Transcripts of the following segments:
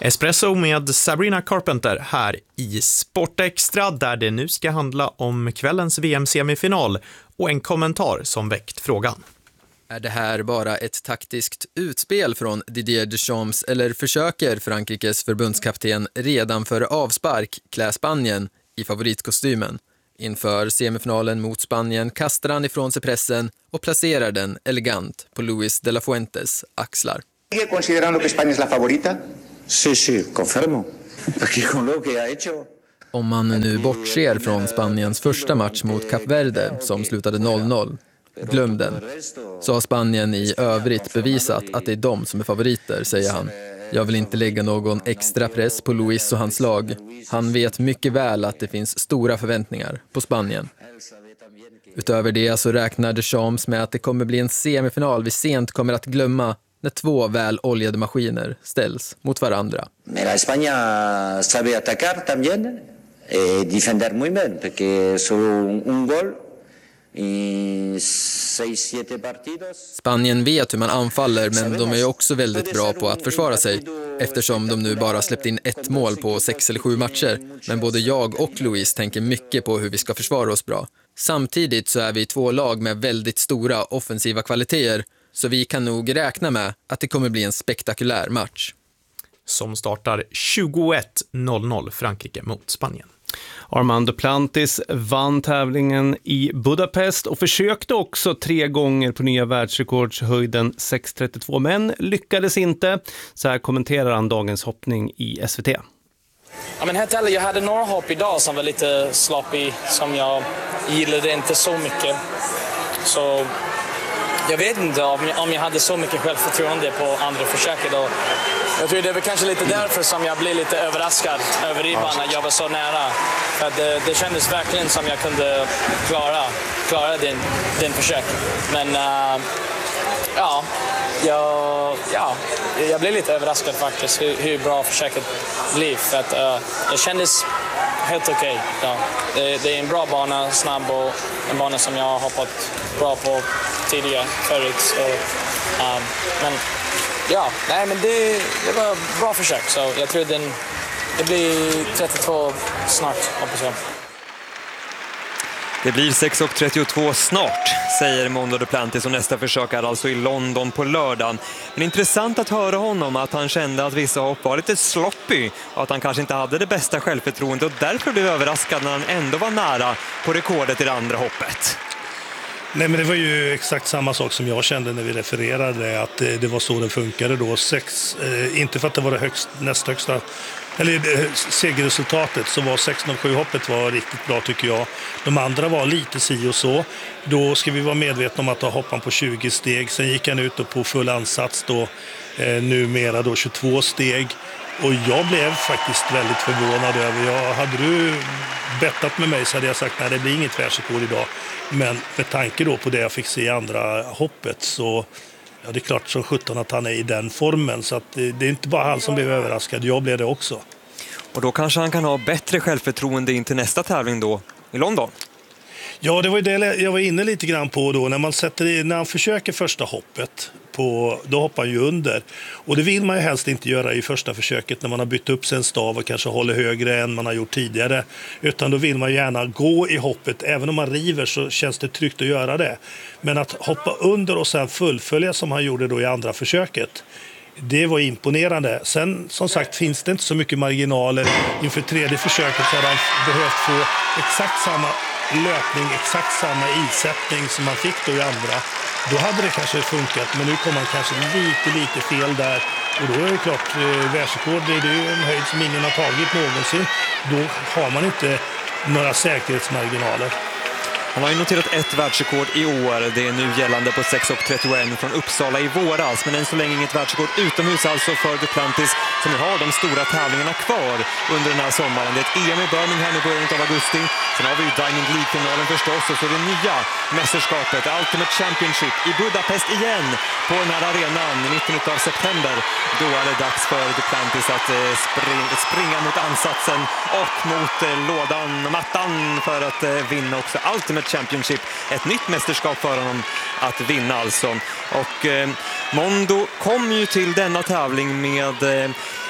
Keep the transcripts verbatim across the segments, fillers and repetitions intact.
Espresso med Sabrina Carpenter här i Sportextra, där det nu ska handla om kvällens V M-semifinal och en kommentar som väckt frågan. Är det här bara ett taktiskt utspel från Didier Deschamps eller försöker Frankrikes förbundskapten redan före avspark klä Spanien i favoritkostymen? Inför semifinalen mot Spanien kastar han ifrån sig pressen och placerar den elegant på Luis de la Fuentes axlar. ¿Sigue considerando que España es la favorita? Sí, sí, confirmo. Porque con lo que ha hecho... Om man nu bortser från Spaniens första match mot Kap Verde som slutade noll noll, glöm den. Så har Spanien i övrigt bevisat att det är de som är favoriter, säger han. Jag vill inte lägga någon extra press på Luis och hans lag. Han vet mycket väl att det finns stora förväntningar på Spanien. Utöver det så räknar Deschamps med att det kommer bli en semifinal vi sent kommer att glömma när två väl oljade maskiner ställs mot varandra. Men España sabe atacar también, eh, defender muy bien, porque solo un gol i sex siete partidos. Spanien vet hur man anfaller, men de är ju också väldigt bra på att försvara sig, eftersom de nu bara släppt in ett mål på sex eller sju matcher. Men både jag och Luis tänker mycket på hur vi ska försvara oss bra. Samtidigt så är vi två lag med väldigt stora offensiva kvaliteter, så vi kan nog räkna med att det kommer bli en spektakulär match. Som startar tjugoett noll noll Frankrike mot Spanien. Armand Duplantis vann tävlingen i Budapest och försökte också tre gånger på nya världsrekordshöjden sex trettiotvå, men lyckades inte. Så här kommenterar han dagens hoppning i S V T. Ja, men helt ärligt, jag hade några hopp idag som var lite sloppy, som jag gillade inte så mycket. Så jag vet inte om jag, om jag hade så mycket självförtroende på andra försöket. Och jag tror det var kanske lite därför som jag blev lite överraskad över ribban när jag var så nära. För att det, det kändes verkligen som jag kunde klara, klara din, din försök. Men uh, ja, jag, ja, jag blev lite överraskad faktiskt hur, hur bra försöket blev. För att uh, det kändes helt okej. Okay. Ja. Det, det är en bra bana, snabb och en bana som jag har hoppat bra på tidigare förut. Så, um, men ja, nej, men det, det var bra försök. Så jag tror den, det blir trettiotvå snart, hoppas jag. Det blir sex trettiotvå snart, säger Mondo Duplantis, och nästa försök är alltså i London på lördagen. Men intressant att höra honom att han kände att vissa hopp var lite sloppy och att han kanske inte hade det bästa självförtroendet och därför blev överraskad när han ändå var nära på rekordet i det andra hoppet. Nej, men det var ju exakt samma sak som jag kände när vi refererade, att det, det var så det funkade då. Sex, eh, inte för att det var det högst, näst högsta, eller eh, segerresultatet, så var sex noll sju hoppet var riktigt bra tycker jag. De andra var lite si och så. Då ska vi vara medvetna om att ha hoppan på tjugo steg. Sen gick han ut på full ansats då, eh, numera då tjugotvå steg. Och jag blev faktiskt väldigt förvånad över. Jag, hade du bettat med mig så hade jag sagt nej, det blir inget världsrekord idag. Men med tanke då på det jag fick se i andra hoppet så ja, det är klart som sjutton att han är i den formen. Så att det, det är inte bara han som blev överraskad, jag blev det också. Och då kanske han kan ha bättre självförtroende in till nästa tävling då i London. Ja, det var ju det jag var inne lite grann på då. När man sätter, när han försöker första hoppet, på, då hoppar han ju under. Och det vill man ju helst inte göra i första försöket när man har bytt upp sin stav och kanske håller högre än man har gjort tidigare. Utan då vill man gärna gå i hoppet. Även om man river så känns det tryggt att göra det. Men att hoppa under och sen fullfölja som han gjorde då i andra försöket, det var imponerande. Sen som sagt finns det inte så mycket marginaler. Inför tredje försöket så hade han behövt få exakt samma löpning, exakt samma isättning som man fick då i andra. Då hade det kanske funkat, men nu kommer man kanske lite, lite fel där. Och då är det klart, eh, världsrekord, det är ju en höjd som ingen har tagit någonsin. Då har man inte några säkerhetsmarginaler. Han har ju noterat ett världsrekord i år. Det är nu gällande på sex trettioett från Uppsala i våras. Men än så länge inget världsrekord utomhus alltså för Duplantis, som har de stora tävlingarna kvar under den här sommaren. Det är ett E M i Birmingham i början av augusti. Sen har vi ju Diamond League-finalen förstås. Och så det nya mästerskapet, Ultimate Championship i Budapest igen på den här arenan i mitten av september. Då är det dags för Duplantis att eh, spring, springa mot ansatsen och mot eh, lådan, mattan, för att eh, vinna också Ultimate Championship, ett nytt mästerskap för honom att vinna alltså. Och eh, Mondo kom ju till denna tävling med eh,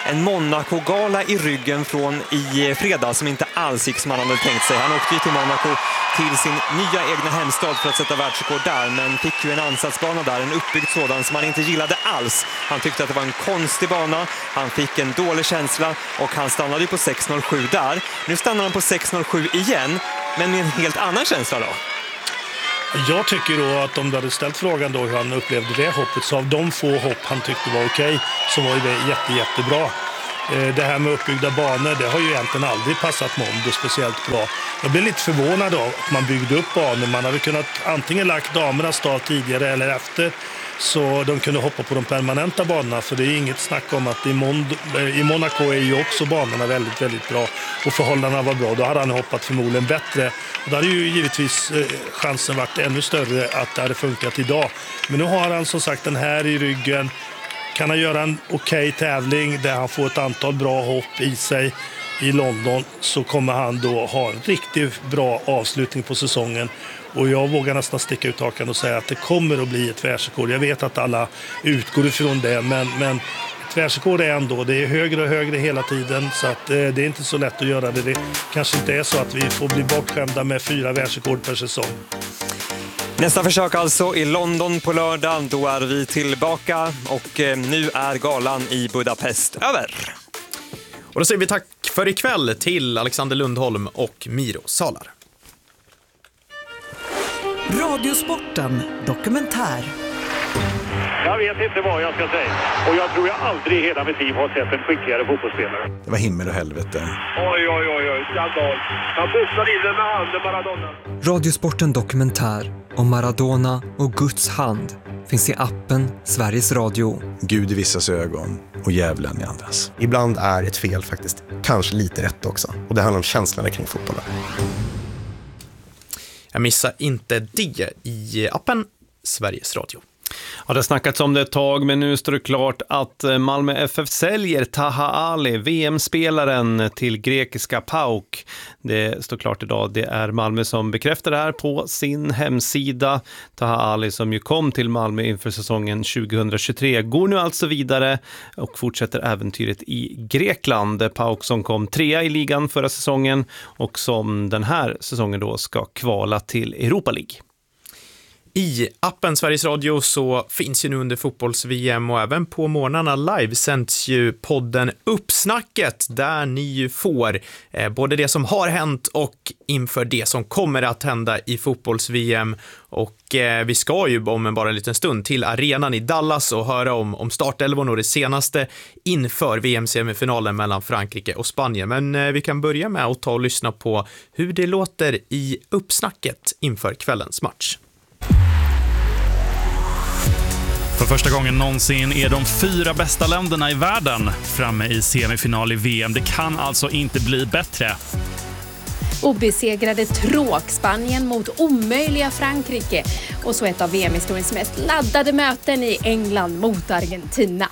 en Monaco-gala i ryggen från i fredag som inte alls gick som han hade tänkt sig. Han åkte ju till Monaco till sin nya egna hemstad för att sätta världsrekord där, men fick ju en ansatsbana där, en uppbyggd sådan som han inte gillade alls. Han tyckte att det var en konstig bana, han fick en dålig känsla och han stannade ju på sex noll sju där. Nu stannar han på sex noll sju igen, men med en helt annan känsla då. Jag tycker då att om du hade ställt frågan då hur han upplevde det hoppet, så av de få hopp han tyckte var okej, så var det jätte, jättebra. Det här med uppbyggda banor, det har ju egentligen aldrig passat Mondo speciellt bra. Jag blev lite förvånad av att man byggde upp banor. Man hade kunnat antingen lagt damernas start tidigare eller efter, så de kunde hoppa på de permanenta banorna. För det är inget snack om att i, Mond- i Monaco är ju också banorna väldigt, väldigt bra. Och förhållandena var bra. Då hade han hoppat förmodligen bättre. Och då hade ju givetvis eh, chansen varit ännu större att det hade funkat idag. Men nu har han som sagt den här i ryggen. Kan han göra en okej tävling där han får ett antal bra hopp i sig i London, så kommer han då ha en riktigt bra avslutning på säsongen. Och jag vågar nästan sticka ut hakan och säga att det kommer att bli ett världsrekord. Jag vet att alla utgår ifrån det, men, men ett världsrekord är ändå, det är högre och högre hela tiden, så att eh, det är inte så lätt att göra det. Det kanske inte är så att vi får bli bortskämda med fyra världsrekord per säsong. Nästa försök alltså i London på lördag, då är vi tillbaka och eh, nu är galan i Budapest över. Och då säger vi tack för ikväll till Alexander Lundholm och Miro Salar. Radiosporten dokumentär. Jag vet inte vad jag ska säga. Och jag tror jag aldrig i hela mitt liv har sett en skickligare fotbollsspelare. Det var himmel och helvete. Oj, oj, oj, oj. Skandal. Han pussade in den med handen, Maradona. Radiosporten dokumentär om Maradona och Guds hand finns i appen Sveriges Radio. Gud i vissas ögon och djävulen i andras. Ibland är ett fel faktiskt kanske lite rätt också. Och det handlar om känslorna kring fotbollen. Jag missar inte det i appen Sveriges Radio. Ja, det har snackats om det ett tag, men nu står det klart att Malmö F F säljer Taha Ali, V M-spelaren, till grekiska PAOK. Det står klart idag. Det är Malmö som bekräftar det här på sin hemsida. Taha Ali, som ju kom till Malmö inför säsongen tjugohundratjugotre, går nu alltså vidare och fortsätter äventyret i Grekland. PAOK som kom trea i ligan förra säsongen och som den här säsongen då ska kvala till Europa League. I appen Sveriges Radio så finns ju nu under fotbolls-V M och även på morgnarna live sänds ju podden Uppsnacket, där ni ju får eh, både det som har hänt och inför det som kommer att hända i fotbolls-V M. Och eh, vi ska ju om bara en liten stund till arenan i Dallas och höra om, om startelvan och det senaste inför V M-semifinalen mellan Frankrike och Spanien. Men eh, vi kan börja med att ta och lyssna på hur det låter i Uppsnacket inför kvällens match. För första gången någonsin är de fyra bästa länderna i världen framme i semifinal i V M. Det kan alltså inte bli bättre. Obesegrade tråk Spanien mot omöjliga Frankrike. Och så ett av V M-historiens mest laddade möten i England mot Argentina.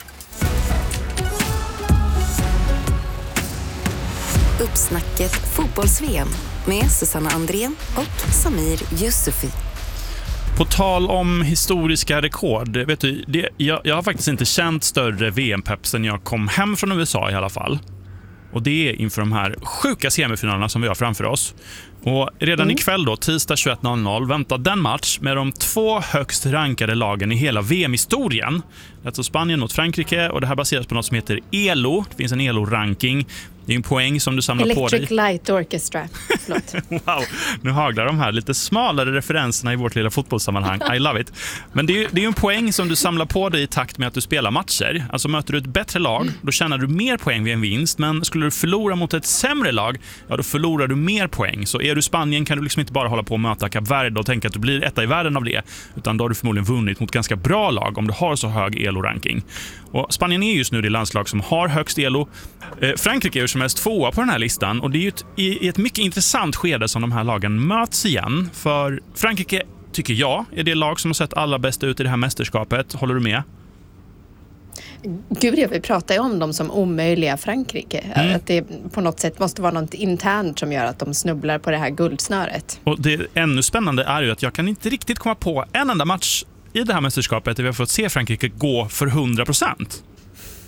Uppsnacket fotbolls-V M med Susanna Andrén och Samir Yusufi. På tal om historiska rekord, vet du, det, jag, jag har faktiskt inte känt större V M-pepp sen jag kom hem från U S A i alla fall. Och det är inför de här sjuka semifinalerna som vi har framför oss. Och redan mm. ikväll då, tisdag tjugoett noll noll, väntar den match med de två högst rankade lagen i hela V M-historien. Alltså Spanien mot Frankrike, och det här baseras på något som heter E L O. Det finns en E L O-ranking. Det är en poäng som du samlar Electric på dig. Electric Light Orchestra. Förlåt. Wow, nu haglar de här lite smalare referenserna i vårt lilla fotbollssammanhang. I love it. Men det är ju det är en poäng som du samlar på dig i takt med att du spelar matcher. Alltså möter du ett bättre lag, då tjänar du mer poäng vid en vinst. Men skulle du förlora mot ett sämre lag, ja då förlorar du mer poäng. Så är du Spanien kan du liksom inte bara hålla på och möta Kap Verde och tänka att du blir etta i världen av det. Utan då har du förmodligen vunnit mot ganska bra lag om du har så hög E L O-ranking. Och Spanien är just nu det landslag som har högst E L O. Eh, Frankrike är ju som helst tvåa på den här listan, och det är ju ett, i, i ett mycket intressant skede som de här lagen möts igen. För Frankrike, tycker jag, är det lag som har sett allra bäst ut i det här mästerskapet. Håller du med? Gud, jag vill prata om dem som omöjliga Frankrike. Mm. Att det på något sätt måste vara något internt som gör att de snubblar på det här guldsnöret. Och det ännu spännande är ju att jag kan inte riktigt komma på en enda match i det här mästerskapet där vi har fått se Frankrike gå för hundra procent.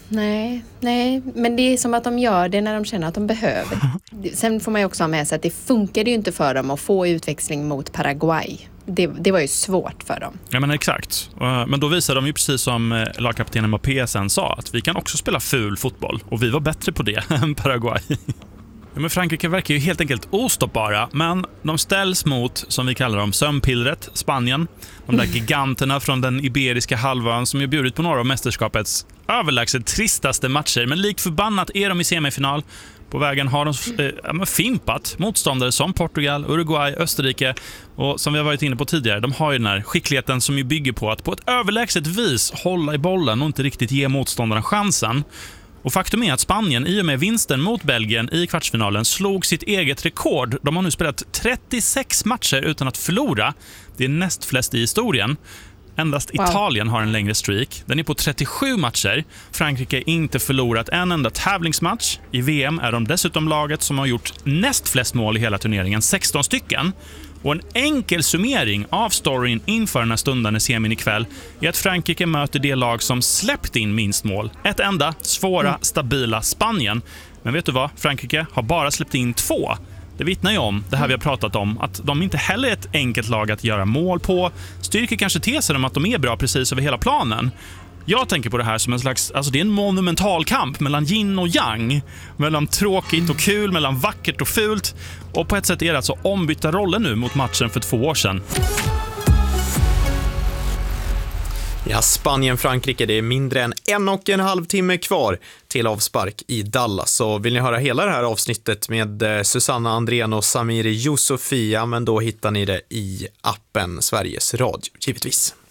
Nej, nej, men det är som att de gör det när de känner att de behöver. Sen får man ju också ha med sig att det funkade ju inte för dem att få utväxling mot Paraguay. Det, det var ju svårt för dem. Ja, men exakt. Men då visade de ju precis som lagkaptenen Mbappé sen sa att vi kan också spela ful fotboll och vi var bättre på det än Paraguay. Ja, men Frankrike verkar ju helt enkelt ostoppbara, men de ställs mot, som vi kallar dem, sömnpillret, Spanien. De där giganterna från den iberiska halvön som ju bjudit på några av mästerskapets överlägset tristaste matcher. Men lik förbannat är de i semifinal. På vägen har de eh, fimpat motståndare som Portugal, Uruguay, Österrike. Och som vi har varit inne på tidigare, de har ju den här skickligheten som ju bygger på att på ett överlägset vis hålla i bollen och inte riktigt ge motståndarna chansen. Och faktum är att Spanien i och med vinsten mot Belgien i kvartsfinalen slog sitt eget rekord. De har nu spelat trettiosex matcher utan att förlora. Det är näst flest i historien. Endast wow. Italien har en längre streak. Den är på trettiosju matcher. Frankrike har inte förlorat en enda tävlingsmatch. I V M är de dessutom laget som har gjort näst flest mål i hela turneringen, sexton stycken. Och en enkel summering av storyn inför den här stundande semin ikväll är att Frankrike möter det lag som släppt in minst mål. Ett enda, svåra, mm. stabila Spanien. Men vet du vad? Frankrike har bara släppt in två. Det vittnar ju om, det här vi har pratat om, att de inte heller är ett enkelt lag att göra mål på. Styrker kanske teser om att de är bra precis över hela planen. Jag tänker på det här som en slags, alltså det är en monumental kamp mellan yin och yang, mellan tråkigt och kul, mellan vackert och fult. Och på ett sätt är det alltså ombytta roller nu mot matchen för två år sedan. Ja, Spanien-Frankrike, det är mindre än en och en halv timme kvar till avspark i Dallas. Så vill ni höra hela det här avsnittet med Susanna Andrén och Samir Youssofi, men då hittar ni det i appen Sveriges Radio, givetvis.